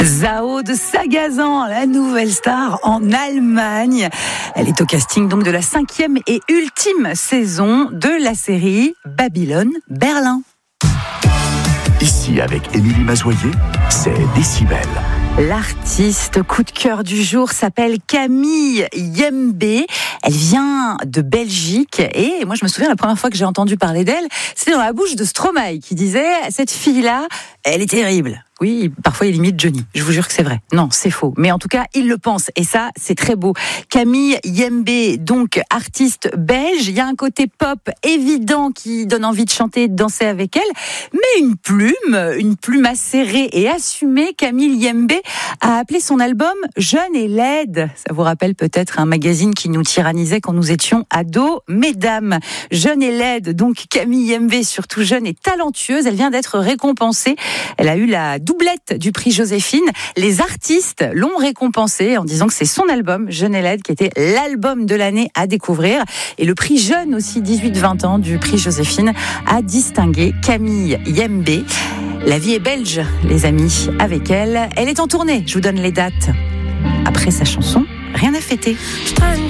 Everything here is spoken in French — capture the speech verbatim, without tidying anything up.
Zao de Sagazan, la nouvelle star en Allemagne. Elle est au casting donc de la cinquième et ultime saison de la série Babylone Berlin. Ici, avec Émilie Mazoyer, c'est Décibel. L'artiste coup de cœur du jour s'appelle Camille Yembe. Elle vient de Belgique et moi je me souviens la première fois que j'ai entendu parler d'elle, c'était dans la bouche de Stromae qui disait « Cette fille-là, elle est terrible ». Oui, parfois il imite Johnny. Je vous jure que c'est vrai. Non, c'est faux. Mais en tout cas, il le pense. Et ça, c'est très beau. Camille Yembe, donc artiste belge. Il y a un côté pop évident qui donne envie de chanter et de danser avec elle. Mais une plume, une plume acérée et assumée, Camille Yembe a appelé son album Jeune et laide. Ça vous rappelle peut-être un magazine qui nous tyrannisait quand nous étions ados. Mesdames, Jeune et laide. Donc Camille Yembe, surtout jeune et talentueuse. Elle vient d'être récompensée. Elle a eu la doublette du prix Joséphine. Les artistes l'ont récompensée en disant que c'est son album Jeune et laide qui était l'album de l'année à découvrir. Et le prix Jeune aussi, dix-huit vingt ans, du prix Joséphine a distingué Camille Yembe. La vie est belge, les amis, avec elle. Elle est en tournée, je vous donne les dates. Après sa chanson, Rien à fêter.